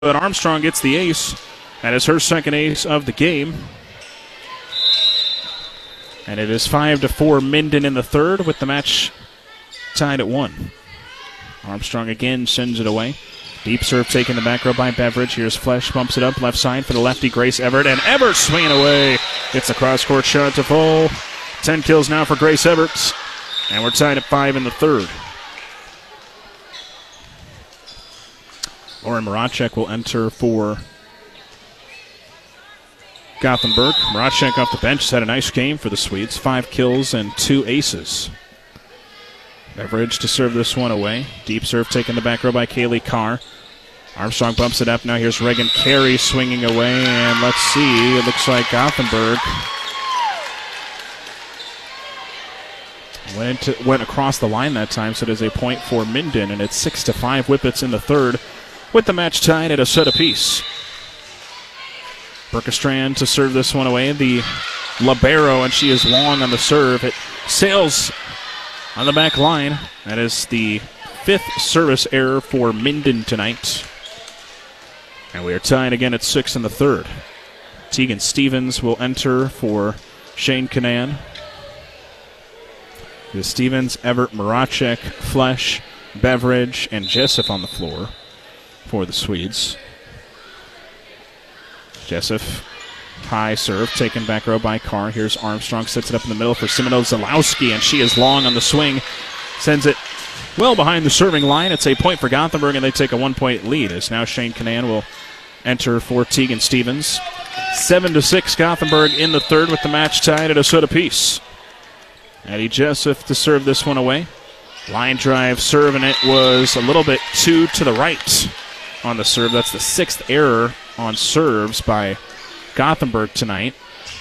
But Armstrong gets the ace. That is her second ace of the game. And it is 5-4 Minden in the third with the match tied at 1. Armstrong again sends it away. Deep serve taken the back row by Beveridge. Here's Flesh, bumps it up left side for the lefty Grace Everett. And Everett swinging away. It's a cross-court shot to fall. 10 kills now for Grace Everett. And we're tied at 5 in the third. Lauren Maracek will enter for Gothenburg. Maracek off the bench has had a nice game for the Swedes. 5 kills and 2 aces. Beveridge to serve this one away. Deep serve taken the back row by Kaylee Carr. Armstrong bumps it up. Now here's Reagan Carey swinging away. And let's see. It looks like Gothenburg went across the line that time, so it is a point for Minden, and it's 6-5 Whippets in the third, with the match tied at a set apiece. Berkestrand to serve this one away. The libero, and she is long on the serve. It sails on the back line. That is the 5th service error for Minden tonight. And we are tied again at 6 in the third. Tegan Stevens will enter for Shane Canan. With Stevens, Everett, Maracek, Flesh, Beveridge, and Jessup on the floor for the Swedes. Jessup, high serve, taken back row by Carr. Here's Armstrong, sets it up in the middle for Simona Zalowski, and she is long on the swing. Sends it well behind the serving line. It's a point for Gothenburg, and they take a 1-point lead as now Shane Canan will enter for Tegan Stevens. 7-6 Gothenburg in the third with the match tied at a set apiece. Addie Jessup to serve this one away. Line drive serve, and it was a little bit too to the right on the serve. That's the 6th error on serves by Gothenburg tonight.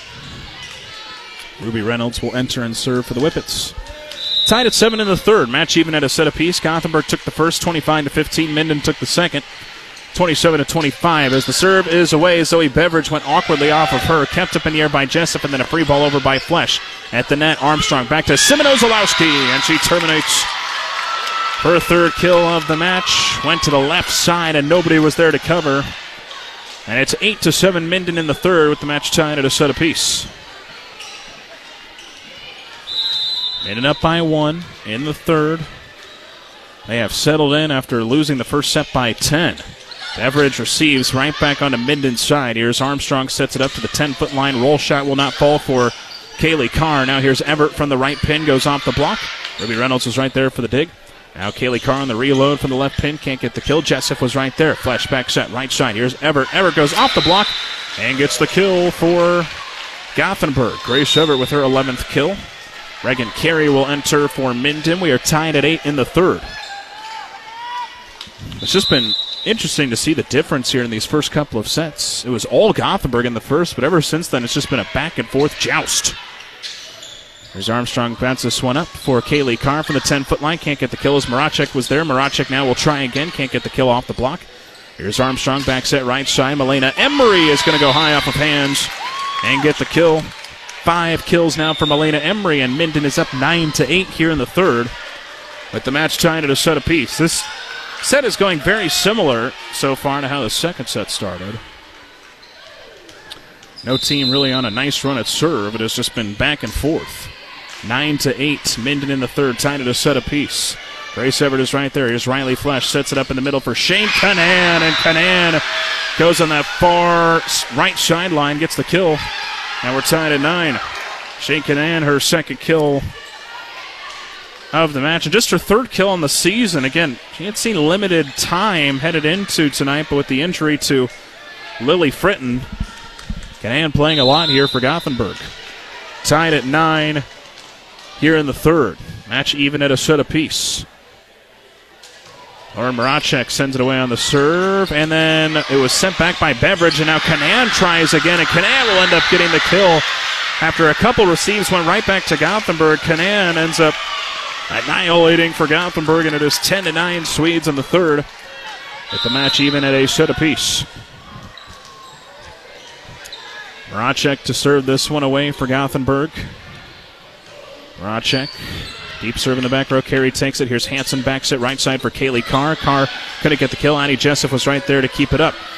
Ruby Reynolds will enter and serve for the Whippets. Tied at 7 in the third. Match even at a set apiece. Gothenburg took the first, 25-15. Minden took the second, 27-25. As the serve is away, Zoe Beveridge went awkwardly off of her, kept up in the air by Jessup, and then a free ball over by Flesh. At the net, Armstrong back to Simona Zalowski, and she terminates her third kill of the match. Went to the left side, and nobody was there to cover. And it's 8-7 Minden in the third with the match tied at a set apiece. Minden up by 1 in the third. They have settled in after losing the first set by 10. Beveridge receives right back onto Minden's side. Here's Armstrong, sets it up to the 10-foot line. Roll shot will not fall for Kaylee Carr. Now here's Everett from the right pin, goes off the block. Ruby Reynolds was right there for the dig. Now Kaylee Carr on the reload from the left pin, can't get the kill. Jessup was right there. Flashback set, right side. Here's Everett. Everett goes off the block and gets the kill for Gothenburg. Grace Everett with her 11th kill. Reagan Carey will enter for Minden. We are tied at 8 in the third. It's just been interesting to see the difference here in these first couple of sets. It was all Gothenburg in the first, but ever since then it's just been a back-and-forth joust. There's Armstrong, bounces this one up for Kaylee Carr from the 10-foot line. Can't get the kill as Maracek was there. Maracek now will try again. Can't get the kill off the block. Here's Armstrong, back set right side. Milena Emery is going to go high off of hands and get the kill. 5 kills now for Milena Emery, and Minden is up 9-8 here in the third with the match tied at a set apiece. This set is going very similar so far to how the second set started. No team really on a nice run at serve. It has just been back and forth. 9-8, Minden in the third, tied at a set apiece. Grace Everett is right there. Here's Riley Flesh, sets it up in the middle for Shane Canan, and Canan goes on that far right sideline, gets the kill. Now we're tied at 9. Shane Canan, her second kill of the match, and just her third kill on the season. Again, she had seen limited time headed into tonight, but with the injury to Lily Fritton, Canan playing a lot here for Gothenburg. Tied at 9 here in the third. Match even at a set apiece. Lauren Maracek sends it away on the serve, and then it was sent back by Beveridge, and now Canan tries again, and Canan will end up getting the kill. After a couple receives went right back to Gothenburg, Canan ends up annihilating for Gothenburg, and it is 10-9 Swedes in the third, with the match even at a set apiece. Maracek to serve this one away for Gothenburg. Maracek Deep serve in the back row. Carey takes it. Here's Hanson, backs it right side for Kaylee Carr. Carr couldn't get the kill. Annie Jessup was right there to keep it up.